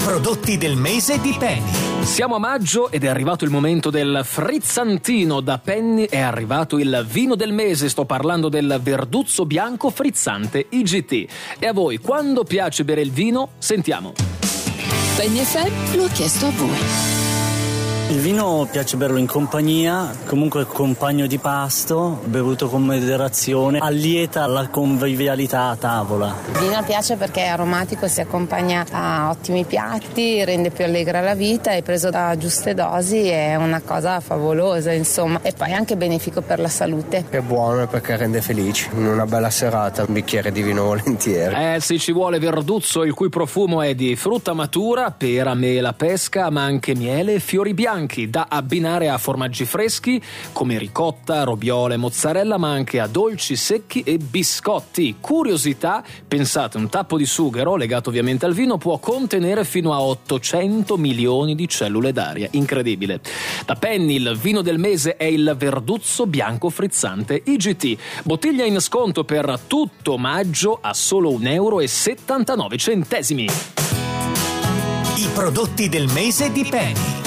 prodotti del mese di Penny. Siamo a maggio ed è arrivato il momento del frizzantino. Da Penny è arrivato il vino del mese, sto parlando del Verduzzo Bianco Frizzante IGT. E a voi, quando piace bere il vino? Sentiamo. Penny FM lo ha chiesto a voi. Il vino piace berlo in compagnia, comunque compagno di pasto, bevuto con moderazione, allieta la convivialità a tavola. Il vino piace perché è aromatico, si accompagna a ottimi piatti, rende più allegra la vita e preso da giuste dosi è una cosa favolosa, insomma, e poi è anche benefico per la salute. È buono perché rende felici, in una bella serata un bicchiere di vino volentieri. Sì, ci vuole Verduzzo, il cui profumo è di frutta matura, pera, mela, pesca, ma anche miele e fiori bianchi, da abbinare a formaggi freschi come ricotta, robiole, mozzarella, ma anche a dolci secchi e biscotti. Curiosità, pensate, un tappo di sughero, legato ovviamente al vino, può contenere fino a 800 milioni di cellule d'aria. Incredibile. Da Penny il vino del mese è il Verduzzo Bianco Frizzante IGT. Bottiglia in sconto per tutto maggio a solo €1,79. I prodotti del mese di Penny.